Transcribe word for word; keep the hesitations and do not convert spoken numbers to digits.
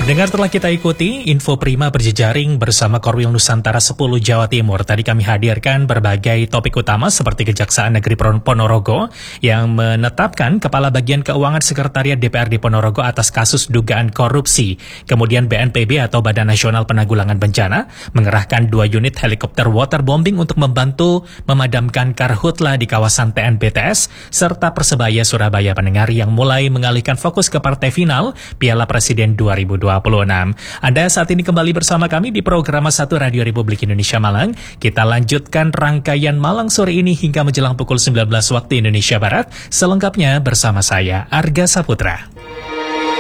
Pendengar, telah kita ikuti info prima berjejaring bersama Korwil Nusantara sepuluh Jawa Timur. Tadi kami hadirkan berbagai topik utama seperti Kejaksaan Negeri Ponorogo yang menetapkan Kepala Bagian Keuangan Sekretariat D P R D Ponorogo atas kasus dugaan korupsi. Kemudian B N P B atau Badan Nasional Penanggulangan Bencana mengerahkan dua unit helikopter waterbombing untuk membantu memadamkan karhutla di kawasan T N B T S serta Persebaya Surabaya, pendengar, yang mulai mengalihkan fokus ke partai final Piala Presiden dua ribu dua puluh enam. Anda saat ini kembali bersama kami di program satu Radio Republik Indonesia Malang. Kita lanjutkan rangkaian Malang sore ini hingga menjelang pukul sembilan belas waktu Indonesia Barat. Selengkapnya bersama saya, Arga Saputra.